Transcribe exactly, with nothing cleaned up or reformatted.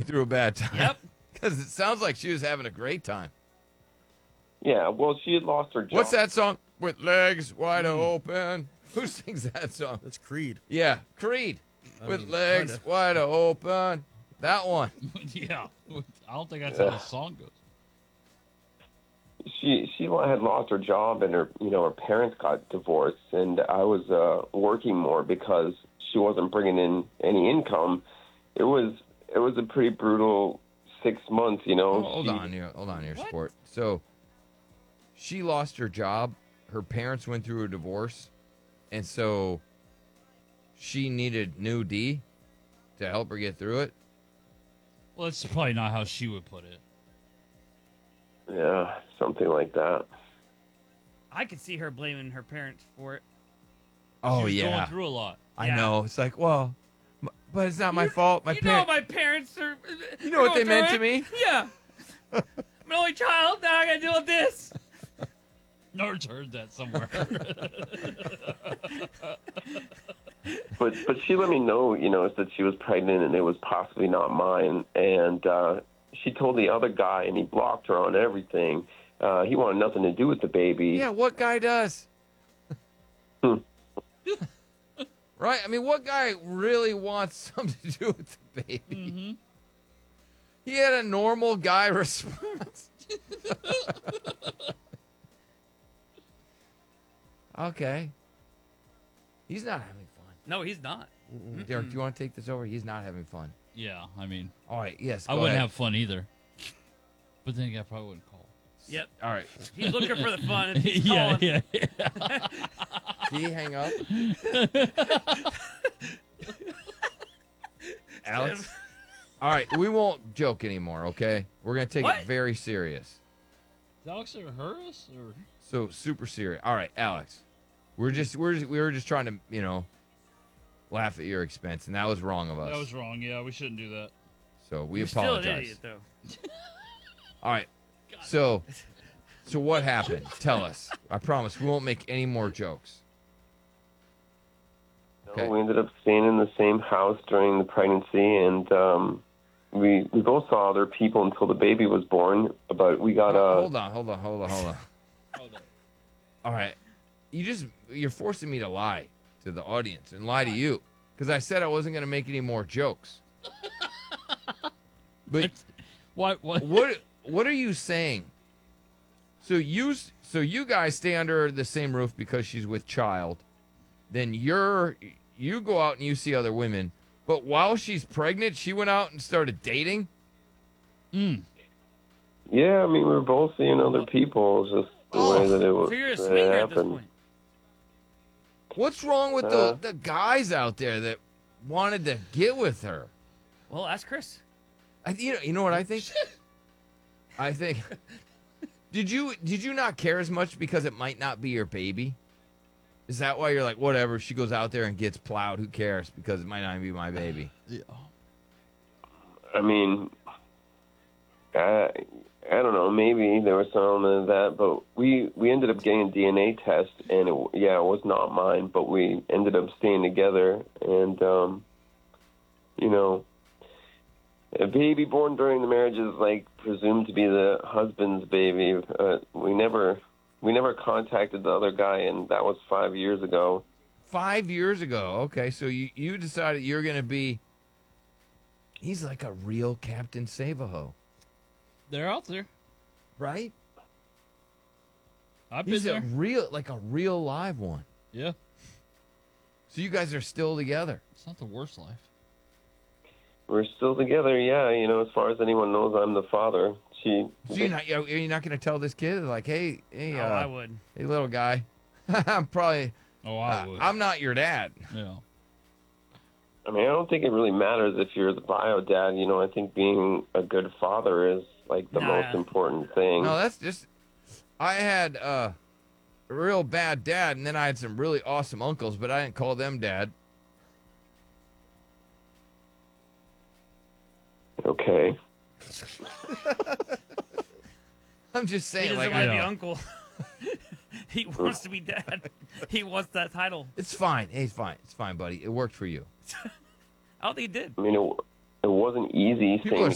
through a bad time. Yep. Because it sounds like she was having a great time. Yeah, well, she had lost her job. What's that song? With legs wide open. Who sings that song? That's Creed. Yeah, Creed. I With mean, legs kinda. wide open. That one. Yeah. I don't think that's Yeah. how the song goes. She she had lost her job, and her you know her parents got divorced, and I was uh, working more because she wasn't bringing in any income. It was it was a pretty brutal six months, you know. Oh, hold She- on here. Hold on here, What? sport. So she lost her job. Her parents went through a divorce. And so she needed new D to help her get through it. Well, that's probably not how she would put it. Yeah, something like that. I could see her blaming her parents for it. Oh, she was yeah. going through a lot. I Yeah. know. It's like, well, m- but it's not my fault. My you know parents. my parents are. You know what they meant to me? Yeah. I'm an only child. Now I gotta deal with this. Nerds heard that somewhere. But but she let me know, you know, that she was pregnant and it was possibly not mine. And uh, she told the other guy, and he blocked her on everything. Uh, he wanted nothing to do with the baby. Yeah, what guy does? Hmm. Right? I mean, what guy really wants something to do with the baby? Mm-hmm. He had a normal guy response. Okay. He's not having fun. No, he's not. Derek, do you want to take this over? He's not having fun. Yeah, I mean, All right, yes. I go wouldn't ahead. have fun either. But then again, I probably wouldn't call. Yep. All right. He's looking for the fun. And he's yeah, calling. yeah, yeah. Did he hang up? Alex? All right, we won't joke anymore, okay? We're going to take What? it very serious. Is Alex or hers? Or? So, super serious. All right, Alex. We're just we're just, we were just trying to, you know, laugh at your expense, and that was wrong of us. That was wrong. Yeah, we shouldn't do that. So, we You're still an apologize. idiot, though. All right. So, so what happened? Tell us. I promise we won't make any more jokes. Okay. We ended up staying in the same house during the pregnancy, and um, we we both saw other people until the baby was born. But we got Oh, a hold on, hold on, hold on, hold on. Hold on. All right. You just you're forcing me to lie to the audience and lie to you because I said I wasn't going to make any more jokes. But What? What? what what are you saying? So you so you guys stay under the same roof because she's with child. Then you're you go out and you see other women, but while she's pregnant, she went out and started dating? Mm. yeah. I mean, we were both seeing other people. It was just the Oh, way that it was. So you're a that it swinger at this happened. point. What's wrong with Uh. the the guys out there that wanted to get with her? Well, ask Chris. I, you know, you know what I think? I think. Did you did you not care as much because it might not be your baby? Is that why you're like, whatever? She goes out there and gets plowed. Who cares? Because it might not be my baby. Yeah. I mean, I, I don't know. Maybe there was some of that, but we we ended up getting a D N A test, and it, yeah, it was not mine. But we ended up staying together, and um, you know, a baby born during the marriage is like presumed to be the husband's baby. Uh, we never we never contacted the other guy, and that was five years ago. Five years ago. Okay, so you you decided you're gonna be. He's like a real Captain Save-A-Ho, They're out there. right? I've been He's a there. real, like a real live one. Yeah. So you guys are still together. It's not the worst life. We're still together, yeah. You know, as far as anyone knows, I'm the father. She. So you're not you're you're not gonna tell this kid like, hey, hey, Oh, uh, I would. hey, little guy, I'm probably. Oh, I Uh, would. I'm not your dad. yeah. I mean, I don't think it really matters if you're the bio dad. You know, I think being a good father is like the Nah. most important thing. No, that's just. I had uh, a real bad dad, and then I had some really awesome uncles, but I didn't call them dad. Okay. I'm just He saying, doesn't like, want to I, be Yeah. uncle. He wants to be dad. He wants that title. it's fine. Hey, it's fine. It's fine, buddy. It worked for you. I don't think he did. I mean, it, it wasn't easy People saying are